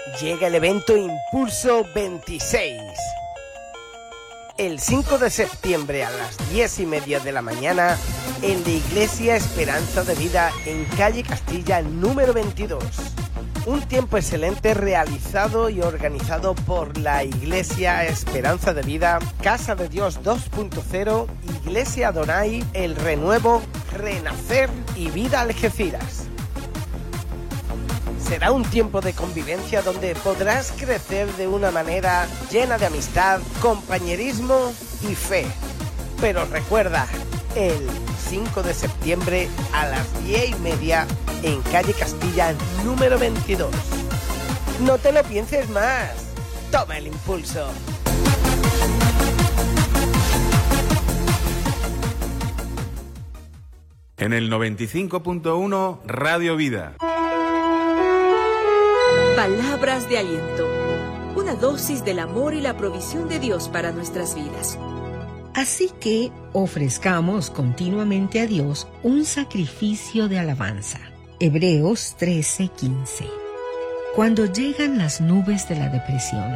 llega el evento Impulso 26. El 5 de septiembre a las 10:30 de la mañana en la Iglesia Esperanza de Vida en calle Castilla número 22. Un tiempo excelente realizado y organizado por la Iglesia Esperanza de Vida, Casa de Dios 2.0, Iglesia Adonai, El Renuevo, Renacer y Vida Algeciras. Será un tiempo de convivencia donde podrás crecer de una manera llena de amistad, compañerismo y fe. Pero recuerda, el 5 de septiembre a las 10:30 en calle Castilla número 22. No te lo pienses más. Toma el impulso. En el 95.1 Radio Vida. Palabras de aliento. Una dosis del amor y la provisión de Dios para nuestras vidas. Así que ofrezcamos continuamente a Dios un sacrificio de alabanza. Hebreos 13:15. Cuando llegan las nubes de la depresión.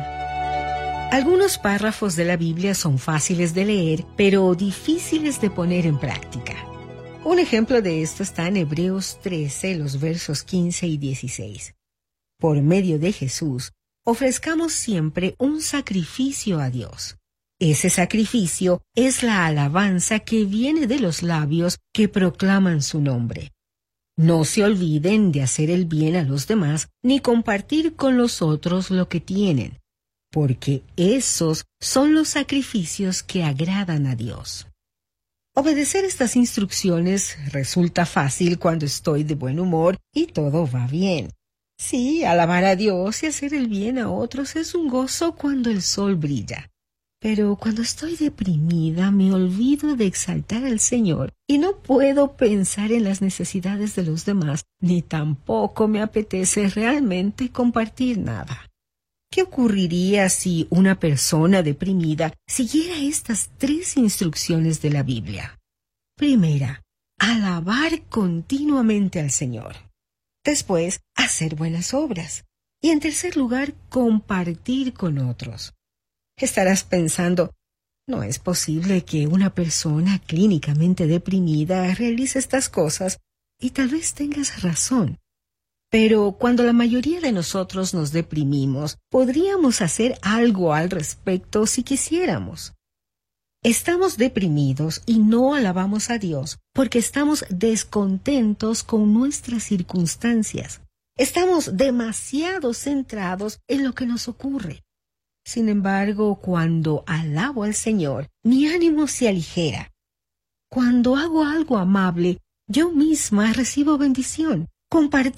Algunos párrafos de la Biblia son fáciles de leer, pero difíciles de poner en práctica. Un ejemplo de esto está en Hebreos 13, los versos 15 y 16. Por medio de Jesús, ofrezcamos siempre un sacrificio a Dios. Ese sacrificio es la alabanza que viene de los labios que proclaman su nombre. No se olviden de hacer el bien a los demás ni compartir con los otros lo que tienen, porque esos son los sacrificios que agradan a Dios. Obedecer estas instrucciones resulta fácil cuando estoy de buen humor y todo va bien. Sí, alabar a Dios y hacer el bien a otros es un gozo cuando el sol brilla. Pero cuando estoy deprimida me olvido de exaltar al Señor y no puedo pensar en las necesidades de los demás, ni tampoco me apetece realmente compartir nada. ¿Qué ocurriría si una persona deprimida siguiera estas 3 instrucciones de la Biblia? Primera, alabar continuamente al Señor. Después, hacer buenas obras. Y en tercer lugar, compartir con otros. Estarás pensando, no es posible que una persona clínicamente deprimida realice estas cosas, y tal vez tengas razón. Pero cuando la mayoría de nosotros nos deprimimos, podríamos hacer algo al respecto si quisiéramos. Estamos deprimidos y no alabamos a Dios porque estamos descontentos con nuestras circunstancias. Estamos demasiado centrados en lo que nos ocurre. Sin embargo, cuando alabo al Señor, mi ánimo se aligera. Cuando hago algo amable, yo misma recibo bendición. Compartir